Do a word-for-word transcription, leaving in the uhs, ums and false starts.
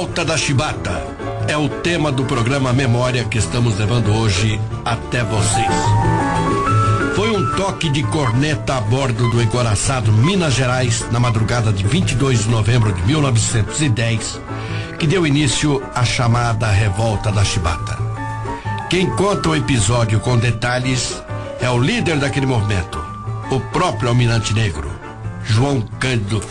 Revolta da Chibata é o tema do programa Memória que estamos levando hoje até vocês. Foi um toque de corneta a bordo do encoraçado Minas Gerais na madrugada de vinte e dois de novembro de mil novecentos e dez que deu início à chamada Revolta da Chibata. Quem conta o episódio com detalhes é o líder daquele movimento, o próprio Almirante Negro, João Cândido